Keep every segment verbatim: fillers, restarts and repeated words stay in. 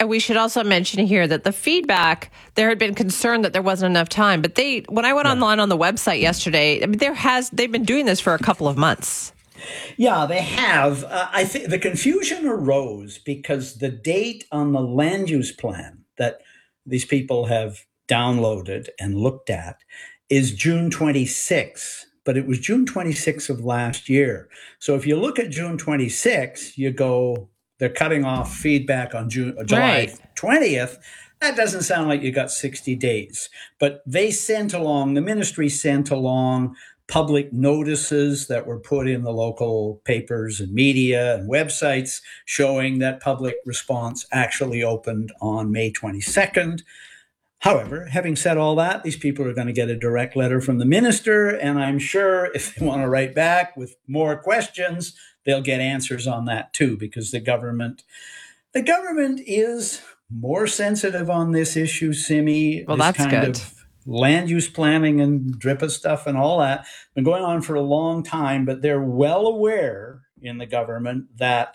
And we should also mention here that the feedback, there had been concern that there wasn't enough time. But they, when I went yeah. online on the website yesterday, I mean, there has they've been doing this for a couple of months. Yeah, they have. Uh, I think the confusion arose because the date on the land use plan that these people have downloaded and looked at is June twenty-sixth. But it was June twenty-sixth of last year. So if you look at June twenty-sixth, you go, they're cutting off feedback on June, July right. twentieth. That doesn't sound like you got sixty days. But they sent along, the ministry sent along public notices that were put in the local papers and media and websites showing that public response actually opened on May twenty-second. However, having said all that, these people are going to get a direct letter from the minister, and I'm sure if they want to write back with more questions, they'll get answers on that too, because the government, the government is more sensitive on this issue, Simi. Well, that's kind good. Of land use planning and D R I P A stuff and all that been going on for a long time, but they're well aware in the government that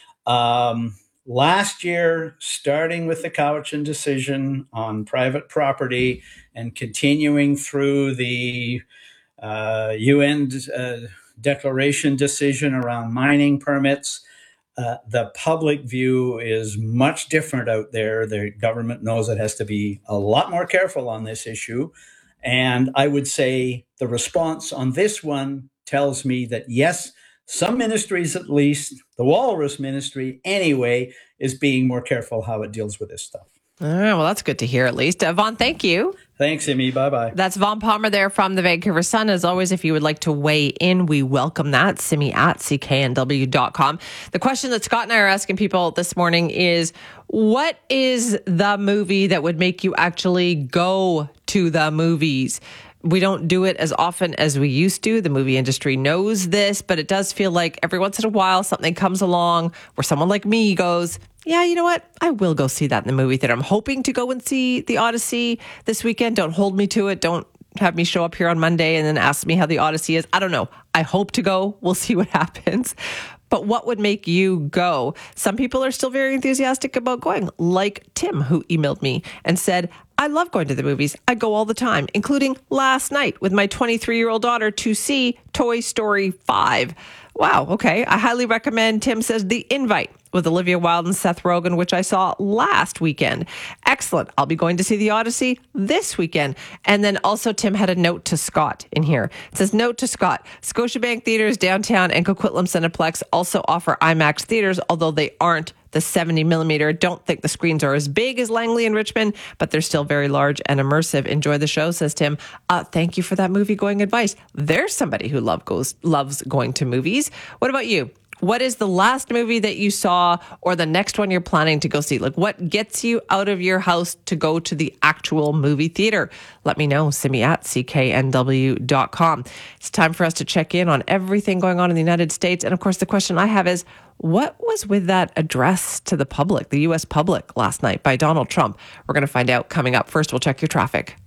um, last year, starting with the Cowichan decision on private property and continuing through the uh, U N uh, declaration decision around mining permits, uh, the public view is much different out there. The government knows it has to be a lot more careful on this issue. And I would say the response on this one tells me that, yes, some ministries, at least, the Walrus Ministry anyway, is being more careful how it deals with this stuff. All right, well, that's good to hear at least. Uh, Vaughn, thank you. Thanks, Amy. Bye-bye. That's Vaughn Palmer there from the Vancouver Sun. As always, if you would like to weigh in, we welcome that. Simi at C K N W dot com. The question that Scott and I are asking people this morning is, what is the movie that would make you actually go to the movies? We don't do it as often as we used to. The movie industry knows this, but it does feel like every once in a while something comes along where someone like me goes, yeah, you know what? I will go see that in the movie theater. I'm hoping to go and see The Odyssey this weekend. Don't hold me to it. Don't have me show up here on Monday and then ask me how The Odyssey is. I don't know. I hope to go. We'll see what happens. But what would make you go? Some people are still very enthusiastic about going, like Tim, who emailed me and said, I love going to the movies. I go all the time, including last night with my twenty-three-year-old daughter to see Toy Story five. Wow, okay. I highly recommend, Tim says, The Invite with Olivia Wilde and Seth Rogen, which I saw last weekend. Excellent. I'll be going to see The Odyssey this weekend. And then also Tim had a note to Scott in here. It says, note to Scott, Scotiabank Theaters downtown and Coquitlam Cineplex also offer IMAX theaters, although they aren't the seventy millimeter. Don't think the screens are as big as Langley and Richmond, but they're still very large and immersive. Enjoy the show, says Tim. Uh, thank you for that movie going advice. There's somebody who love goes, loves going to movies. What about you? What is the last movie that you saw or the next one you're planning to go see? Like, what gets you out of your house to go to the actual movie theater? Let me know. Simi at C K N W dot com. It's time for us to check in on everything going on in the United States. And of course, the question I have is, what was with that address to the public, the U S public, last night by Donald Trump? We're going to find out coming up. First, we'll check your traffic.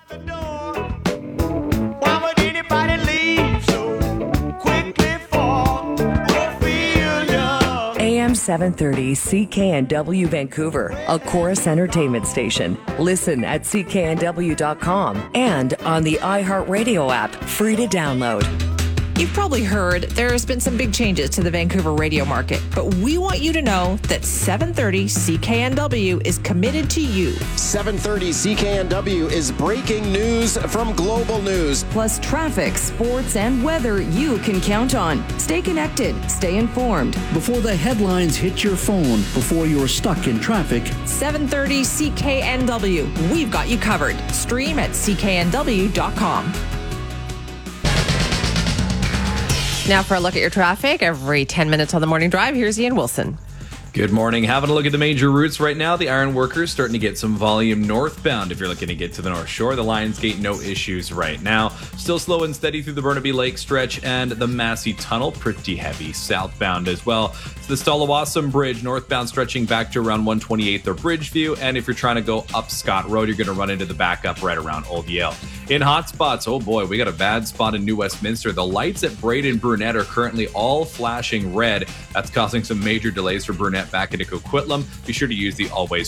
A M seven thirty C K N W Vancouver, a Chorus Entertainment station. Listen at C K N W dot com and on the iHeartRadio app, free to download. You've probably heard there has been some big changes to the Vancouver radio market, but we want you to know that seven thirty C K N W is committed to you. seven thirty C K N W is breaking news from Global News. Plus traffic, sports, and weather you can count on. Stay connected. Stay informed. Before the headlines hit your phone, before you're stuck in traffic. seven thirty C K N W. We've got you covered. Stream at C K N W dot com. Now for a look at your traffic every ten minutes on the morning drive. Here's Ian Wilson. Good morning. Having a look at the major routes right now. The Iron Workers starting to get some volume northbound if you're looking to get to the North Shore. The Lionsgate, no issues right now. Still slow and steady through the Burnaby Lake stretch and the Massey Tunnel. Pretty heavy southbound as well. It's the Stallawasam Bridge northbound stretching back to around one twenty-eighth or Bridgeview. And if you're trying to go up Scott Road, you're going to run into the backup right around Old Yale. In hot spots, oh boy, we got a bad spot in New Westminster. The lights at Braden Brunette are currently all flashing red. That's causing some major delays for Brunette back into Coquitlam. Be sure to use the always